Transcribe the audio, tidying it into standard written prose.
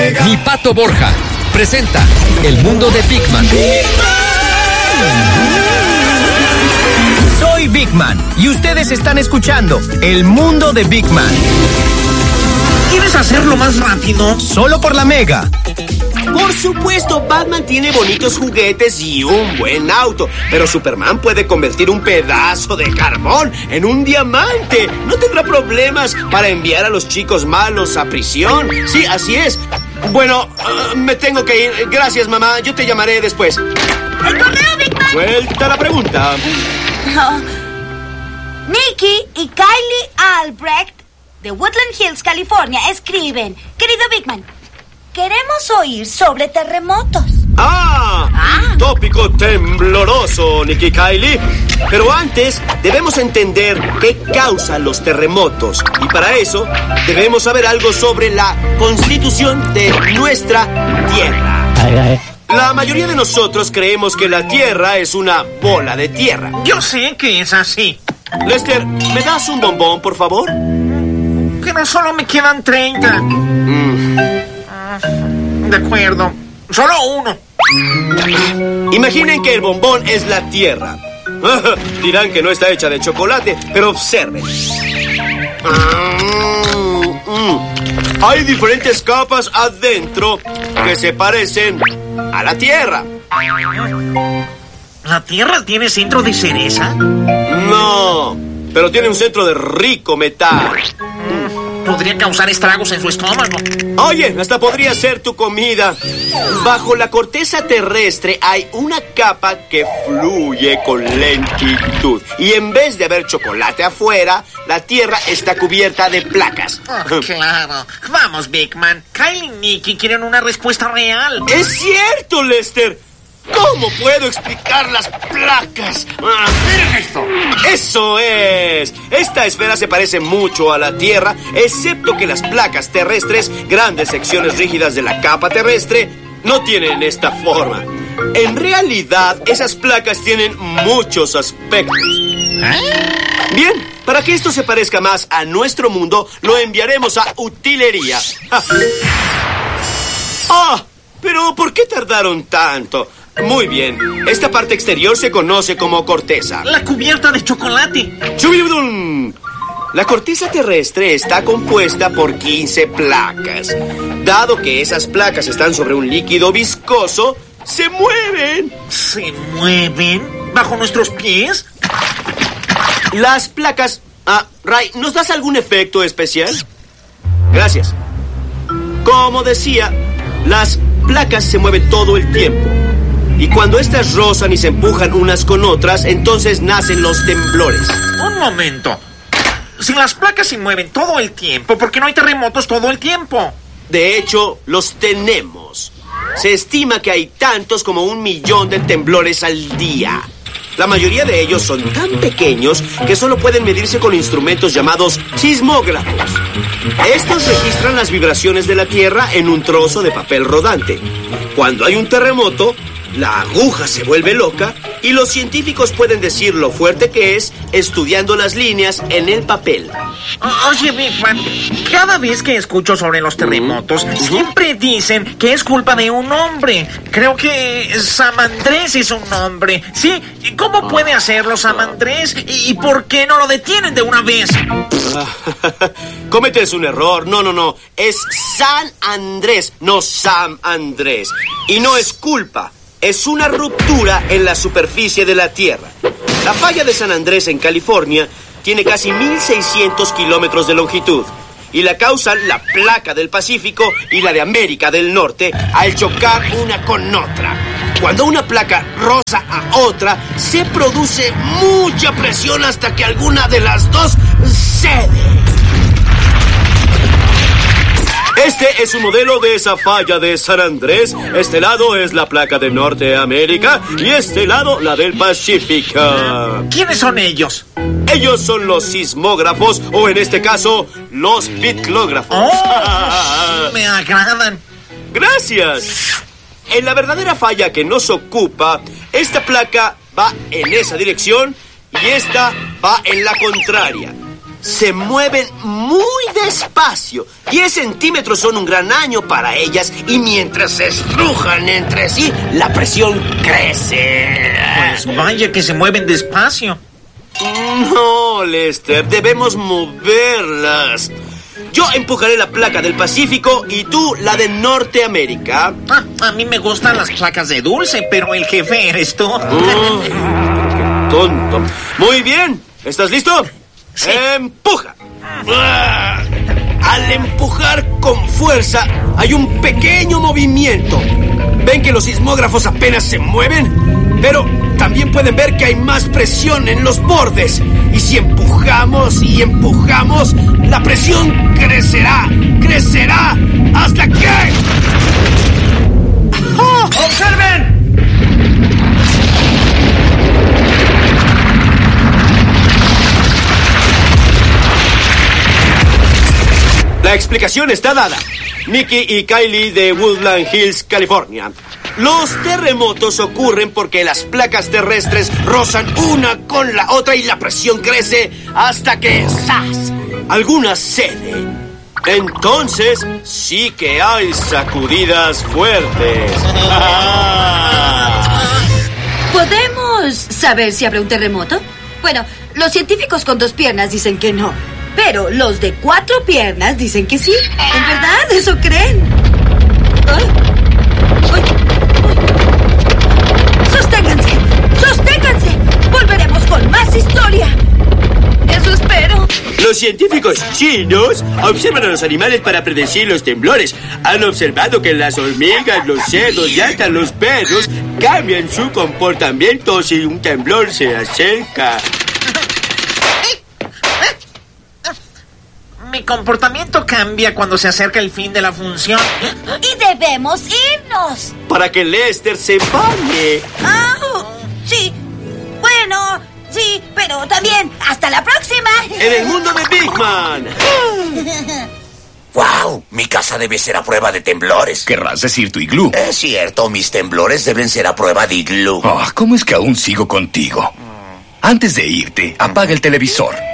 Mega. Mi Pato Borja presenta El Mundo de Big Man. Soy Big Man y ustedes están escuchando El Mundo de Big Man. ¿Quieres hacerlo más rápido? Solo por la Mega. Por supuesto, Batman tiene bonitos juguetes y un buen auto, pero Superman puede convertir un pedazo de carbón en un diamante. No tendrá problemas para enviar a los chicos malos a prisión. Sí, así es. Bueno, me tengo que ir. Gracias, mamá. Yo te llamaré después. ¡El correo, Big Man! Suelta la pregunta. Nicky y Kylie Albrecht de Woodland Hills, California, escriben: querido Big Man, queremos oír sobre terremotos. Tópico tembloroso, Nicky Kylie. Pero antes debemos entender qué causan los terremotos. Y para eso debemos saber algo sobre la constitución de nuestra Tierra. La mayoría de nosotros creemos que la Tierra es una bola de tierra. Yo sé que es así. Lester, ¿me das un bombón, por favor? Pero solo me quedan 30. De acuerdo. Solo uno. Imaginen que el bombón es la Tierra. Dirán que no está hecha de chocolate, pero observen. Hay diferentes capas adentro que se parecen a la Tierra. ¿La Tierra tiene centro de cereza? No, pero tiene un centro de rico metal. Podría causar estragos en su estómago. Oye, hasta podría ser tu comida. Bajo la corteza terrestre hay una capa que fluye con lentitud. Y en vez de haber chocolate afuera, la Tierra está cubierta de placas. Oh, claro. Vamos, Big Man. Kyle y Nicky quieren una respuesta real. ¡Es cierto, Lester! ¿Cómo puedo explicar las placas? Miren esto. ¡Eso es! Esta esfera se parece mucho a la Tierra, excepto que las placas terrestres, grandes secciones rígidas de la capa terrestre, no tienen esta forma. En realidad, esas placas tienen muchos aspectos. Bien, para que esto se parezca más a nuestro mundo, lo enviaremos a utilería. Pero ¿por qué tardaron tanto? Muy bien, esta parte exterior se conoce como corteza. La cubierta de chocolate. ¡Chubidum! La corteza terrestre está compuesta por 15 placas. Dado que esas placas están sobre un líquido viscoso, ¡se mueven! ¿Se mueven? ¿Bajo nuestros pies? Las placas... Ray, ¿nos das algún efecto especial? Gracias. Como decía, las placas se mueven todo el tiempo. Y cuando estas rozan y se empujan unas con otras, entonces nacen los temblores. Un momento. Si las placas se mueven todo el tiempo, ¿por qué no hay terremotos todo el tiempo? De hecho, los tenemos. Se estima que hay tantos como 1 millón de temblores al día. La mayoría de ellos son tan pequeños que solo pueden medirse con instrumentos llamados sismógrafos. Estos registran las vibraciones de la Tierra en un trozo de papel rodante. Cuando hay un terremoto, la aguja se vuelve loca y los científicos pueden decir lo fuerte que es estudiando las líneas en el papel. Oye, Big Man, cada vez que escucho sobre los terremotos, siempre dicen que es culpa de un hombre. Creo que San Andrés es un hombre. Sí, ¿cómo puede hacerlo San Andrés? ¿Y por qué no lo detienen de una vez? Cometes un error. No. Es San Andrés, no Sam Andrés. Y no es culpa. Es una ruptura en la superficie de la Tierra. La falla de San Andrés en California tiene casi 1.600 kilómetros de longitud y la causan la placa del Pacífico y la de América del Norte al chocar una con otra. Cuando una placa roza a otra, se produce mucha presión hasta que alguna de las dos cede. Este es un modelo de esa falla de San Andrés. Este lado es la placa de Norteamérica y este lado la del Pacífico. ¿Quiénes son ellos? Ellos son los sismógrafos o en este caso los bitlógrafos. ¡Oh! Me agradan. Gracias. En la verdadera falla que nos ocupa, esta placa va en esa dirección y esta va en la contraria. se mueven muy despacio. 10 centímetros son un gran año para ellas y mientras se estrujan entre sí, la presión crece. Pues vaya que se mueven despacio. No, Lester, debemos moverlas. Yo empujaré la placa del Pacífico y tú la de Norteamérica. A mí me gustan las placas de dulce, pero el jefe eres tú. Qué tonto. Muy bien, ¿estás listo? Sí. ¡Empuja! Al empujar con fuerza hay un pequeño movimiento. ¿Ven que los sismógrafos apenas se mueven? Pero también pueden ver que hay más presión en los bordes. Y si empujamos y empujamos, la presión crecerá, crecerá, hasta que... ¡Oh! ¡Observen! La explicación está dada. Mickey y Kylie de Woodland Hills, California. Los terremotos ocurren porque las placas terrestres rozan una con la otra y la presión crece hasta que ¡zas! Alguna cede. Entonces sí que hay sacudidas fuertes. ¿Podemos saber si habrá un terremoto? Bueno, los científicos con 2 piernas dicen que no, pero los de 4 piernas dicen que sí. ¿En verdad? ¿Eso creen? ¡Ay! ¡Ay! ¡Sosténganse! ¡Sosténganse! ¡Volveremos con más historia! ¡Eso espero! Los científicos chinos observan a los animales para predecir los temblores. Han observado que las hormigas, los cerdos y hasta los perros cambian su comportamiento si un temblor se acerca. Mi comportamiento cambia cuando se acerca el fin de la función. Y debemos irnos. Para que Lester se bañe. Sí. Bueno, sí, pero también hasta la próxima. En el mundo de Big Man. ¡Wow! Mi casa debe ser a prueba de temblores. ¿Querrás decir tu iglú? Es cierto, mis temblores deben ser a prueba de iglú. ¿Cómo es que aún sigo contigo? Antes de irte, apaga el televisor.